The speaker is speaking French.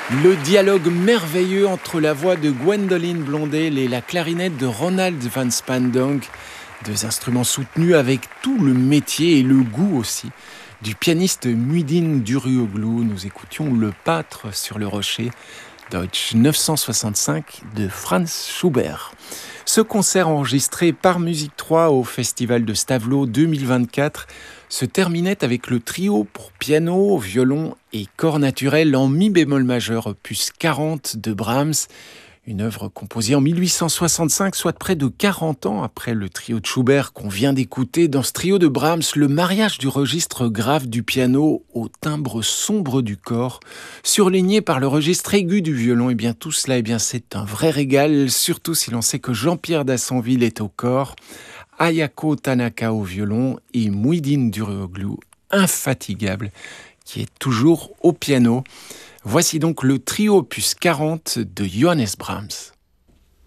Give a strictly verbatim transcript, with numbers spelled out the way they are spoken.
Le dialogue merveilleux entre la voix de Gwendoline Blondell et la clarinette de Ronald van Spandonk, deux instruments soutenus avec tout le métier et le goût aussi du pianiste Muhyiddin Duruoğlu. Nous écoutions Le Pâtre sur le Rocher, Deutsch neuf cent soixante-cinq de Franz Schubert. Ce concert enregistré par Musique trois au Festival de Stavelot deux mille vingt-quatre se terminait avec le trio pour piano, violon et corps naturel en mi bémol majeur opus quarante de Brahms, une œuvre composée en mille huit cent soixante-cinq, soit près de quarante ans après le trio de Schubert qu'on vient d'écouter. Dans ce trio de Brahms, le mariage du registre grave du piano au timbre sombre du corps, surligné par le registre aigu du violon, et bien tout cela, et bien c'est un vrai régal, surtout si l'on sait que Jean-Pierre Dassonville est au corps, Ayako Tanaka au violon et Muhyiddin Duruoğlu, infatigable, qui est toujours au piano. Voici donc le trio opus quarante de Johannes Brahms.